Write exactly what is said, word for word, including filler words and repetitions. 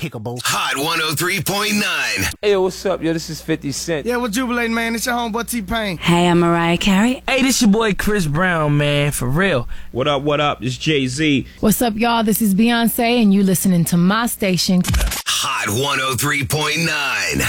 kickable. Hot one oh three point nine. Hey, yo, what's up, yo? This is fifty Cent. Yeah, we're jubilating, man. It's your homeboy T-Pain. Hey, I'm Mariah Carey. Hey, this your boy Chris Brown, man, for real. What up, what up? It's Jay-Z. What's up, y'all? This is Beyonce, and you listening to my station. Hot one oh three point nine.